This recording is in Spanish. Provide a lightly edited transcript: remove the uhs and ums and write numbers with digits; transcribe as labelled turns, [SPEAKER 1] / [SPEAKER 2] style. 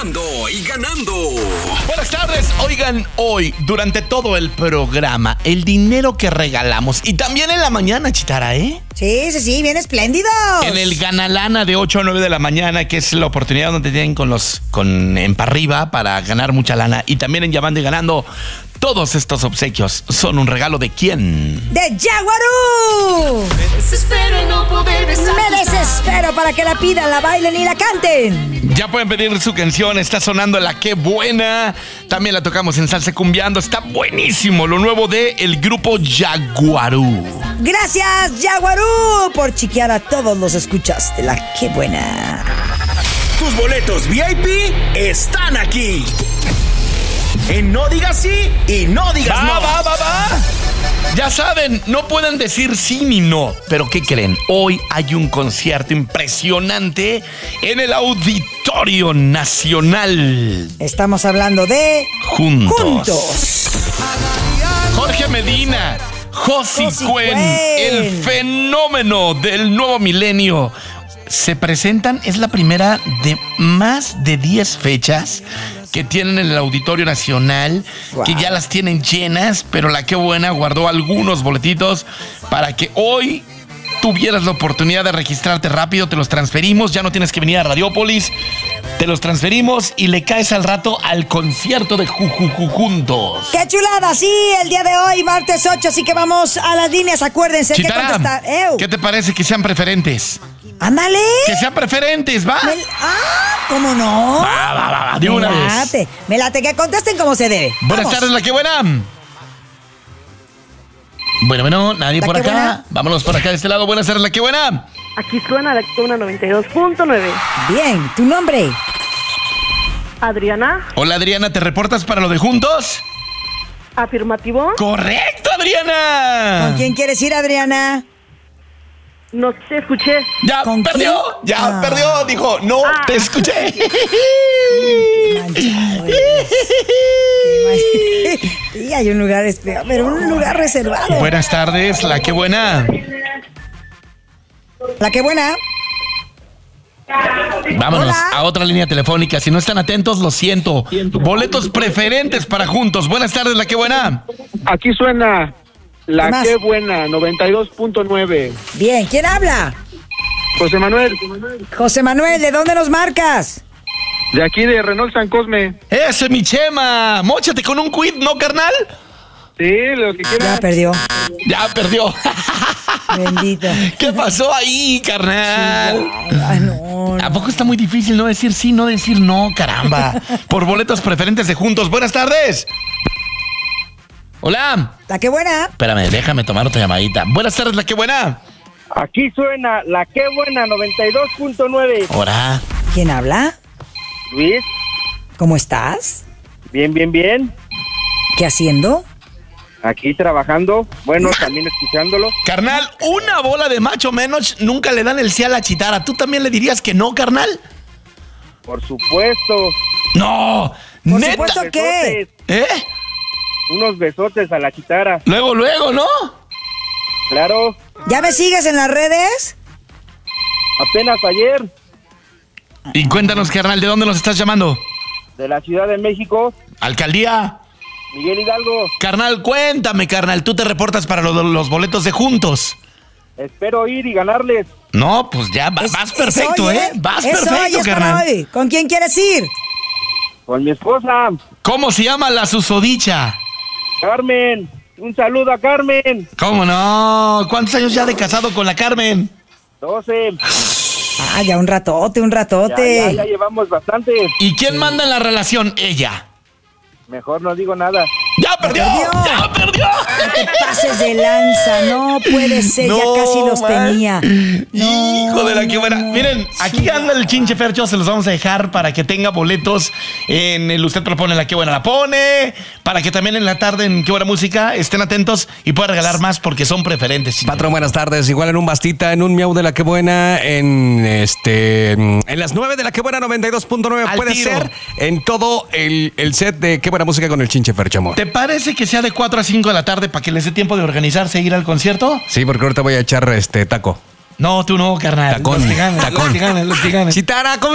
[SPEAKER 1] Informando y ganando.
[SPEAKER 2] Buenas tardes. Oigan, hoy, durante todo el programa, el dinero que regalamos y también en la mañana, Chitara, ¿eh?
[SPEAKER 3] Sí, bien espléndidos.
[SPEAKER 2] En el Ganalana de 8 a 9 de la mañana, que es la oportunidad donde tienen en pa' arriba para ganar mucha lana. Y también en Llamando y Ganando. Todos estos obsequios son un regalo ¿de quién?
[SPEAKER 3] ¡De Yaguarú!
[SPEAKER 4] Me desespero para que la pidan, la bailen y la canten.
[SPEAKER 2] Ya pueden pedir su canción, está sonando la Qué Buena. También la tocamos en Salsa Cumbiando, está buenísimo lo nuevo de el grupo Yaguarú.
[SPEAKER 3] Gracias, Yaguarú, por chiquear a todos los escuchas de la Qué Buena.
[SPEAKER 1] Tus boletos VIP están aquí. En No Digas Sí y No Digas No.
[SPEAKER 2] Va. Ya saben, no pueden decir sí ni no. Pero ¿qué creen? Hoy hay un concierto impresionante en el Auditorio Nacional.
[SPEAKER 3] Estamos hablando de...
[SPEAKER 2] Juntos. Jorge Medina, Josie Cuen, el fenómeno del nuevo milenio. Se presentan, es la primera de más de 10 fechas que tienen en el Auditorio Nacional, que ya las tienen llenas, pero la Qué Buena guardó algunos boletitos para que hoy tuvieras la oportunidad de registrarte rápido. Te los transferimos, ya no tienes que venir a Radiópolis, te los transferimos y le caes al rato al concierto de Juntos.
[SPEAKER 3] ¡Qué chulada! Sí, el día de hoy, martes 8, así que vamos a las líneas, acuérdense.
[SPEAKER 2] Chitara,
[SPEAKER 3] que contestar.
[SPEAKER 2] ¿Qué te parece que sean preferentes?
[SPEAKER 3] ¡Ándale!
[SPEAKER 2] Que sean preferentes, ¿va?
[SPEAKER 3] ¿Cómo no?
[SPEAKER 2] Va, de una vez.
[SPEAKER 3] Me late, que contesten como se debe.
[SPEAKER 2] Buenas tardes, la Qué Buena. Bueno, nadie por acá.
[SPEAKER 3] Buena.
[SPEAKER 2] Vámonos por acá de este lado. Buenas tardes, la Qué Buena.
[SPEAKER 5] Aquí suena la Qué Buena 92.9.
[SPEAKER 3] Bien, ¿tu nombre?
[SPEAKER 5] Adriana.
[SPEAKER 2] Hola, Adriana, ¿te reportas para lo de Juntos?
[SPEAKER 5] Afirmativo.
[SPEAKER 2] ¡Correcto, Adriana!
[SPEAKER 3] ¿Con quién quieres ir, Adriana?
[SPEAKER 5] No te escuché.
[SPEAKER 2] Ya
[SPEAKER 3] ¿Con
[SPEAKER 2] perdió,
[SPEAKER 3] quién?
[SPEAKER 2] ya perdió. Dijo, no te escuché.
[SPEAKER 3] Sí, hay un lugar pero un lugar reservado.
[SPEAKER 2] Buenas tardes, la Qué Buena.
[SPEAKER 3] La Qué Buena.
[SPEAKER 2] Vámonos
[SPEAKER 3] Hola.
[SPEAKER 2] a otra línea telefónica. Si no están atentos, lo siento. Boletos preferentes para Juntos. Buenas tardes, la Qué Buena.
[SPEAKER 6] Aquí suena
[SPEAKER 3] ¿Qué
[SPEAKER 6] la
[SPEAKER 3] más?
[SPEAKER 6] Qué Buena 92.9.
[SPEAKER 3] Bien, ¿quién habla?
[SPEAKER 6] José Manuel,
[SPEAKER 3] José Manuel, ¿de dónde nos marcas?
[SPEAKER 6] de aquí de Renault San Cosme.
[SPEAKER 2] ¡Ese, mi Chema! ¡Móchate con un quid, ¿no, carnal?
[SPEAKER 6] Sí, lo que
[SPEAKER 3] Ya
[SPEAKER 6] quieras.
[SPEAKER 3] perdió.
[SPEAKER 2] Ya perdió.
[SPEAKER 3] Bendito.
[SPEAKER 2] ¿Qué pasó ahí, carnal?
[SPEAKER 3] Ay, no.
[SPEAKER 2] ¿A poco está muy difícil no decir sí, no decir no, caramba? Por boletos preferentes de Juntos. Buenas tardes. Hola.
[SPEAKER 3] La Qué Buena.
[SPEAKER 2] Espérame, déjame tomar otra llamadita. Buenas tardes, la Qué Buena.
[SPEAKER 6] Aquí suena la Qué Buena 92.9.
[SPEAKER 2] Hola.
[SPEAKER 3] ¿Quién habla?
[SPEAKER 6] Luis,
[SPEAKER 3] ¿Cómo estás?
[SPEAKER 6] bien.
[SPEAKER 3] ¿Qué haciendo?
[SPEAKER 6] Aquí trabajando, bueno, también escuchándolo.
[SPEAKER 2] Carnal, una bola de macho menos nunca le dan el sí a la Chitara. ¿Tú también le dirías que no, carnal?
[SPEAKER 6] Por supuesto.
[SPEAKER 2] No,
[SPEAKER 3] Por
[SPEAKER 2] neta.
[SPEAKER 3] supuesto que...
[SPEAKER 2] ¿Eh?
[SPEAKER 6] Unos besotes a la Chitara.
[SPEAKER 2] Luego, ¿no?
[SPEAKER 6] Claro,
[SPEAKER 3] ¿Ya me sigues en las redes?
[SPEAKER 6] apenas ayer,
[SPEAKER 2] Y cuéntanos, carnal, ¿de dónde nos estás llamando?
[SPEAKER 6] de la Ciudad de México,
[SPEAKER 2] Alcaldía.
[SPEAKER 6] Miguel Hidalgo.
[SPEAKER 2] Carnal, cuéntame, carnal. Tú te reportas para los boletos de Juntos.
[SPEAKER 6] Espero ir y ganarles.
[SPEAKER 2] No, pues ya vas perfecto,
[SPEAKER 3] hoy,
[SPEAKER 2] ¿eh? Vas
[SPEAKER 3] es
[SPEAKER 2] perfecto,
[SPEAKER 3] hoy, es para
[SPEAKER 2] carnal.
[SPEAKER 3] hoy. ¿Con quién quieres ir?
[SPEAKER 6] Con mi esposa,
[SPEAKER 2] ¿Cómo se llama la susodicha?
[SPEAKER 6] Carmen. Un saludo a Carmen.
[SPEAKER 2] ¿Cómo no? ¿Cuántos años ya de casado con la Carmen?
[SPEAKER 6] 12.
[SPEAKER 3] Ah, ya un ratote.
[SPEAKER 6] Ya llevamos bastante.
[SPEAKER 2] ¿Y quién manda en la relación? Ella.
[SPEAKER 6] Mejor no digo nada.
[SPEAKER 2] ¡Ya perdió! ¡Ya perdió!
[SPEAKER 3] No te pases de lanza, no puede ser, ya casi los tenía.
[SPEAKER 2] Hijo de la que buena.
[SPEAKER 3] no,
[SPEAKER 2] Miren, aquí anda el Chinche Fercho, se los vamos a dejar para que tenga boletos en el Usted Propone, la que buena la pone, para que también en la tarde en Qué Buena Música estén atentos y puedan regalar más porque son preferentes. Chinche.
[SPEAKER 7] Patrón, buenas tardes. Igual en un Bastita, en un Miau de la Qué Buena, en las 9 de la Qué Buena 92.9
[SPEAKER 2] Al
[SPEAKER 7] puede
[SPEAKER 2] tiro.
[SPEAKER 7] ser en todo el set de Qué Buena Música con el Chinche Fercho, amor.
[SPEAKER 2] ¿Te parece que sea de 4 a 5 de la tarde para que les dé tiempo de organizarse e ir al concierto?
[SPEAKER 7] Sí, porque ahorita voy a echar taco.
[SPEAKER 2] No, tú no, carnal.
[SPEAKER 7] Tacón,
[SPEAKER 2] Los que ganan,
[SPEAKER 7] tacón.
[SPEAKER 2] los que ganan.
[SPEAKER 7] Chitara, ¿cómo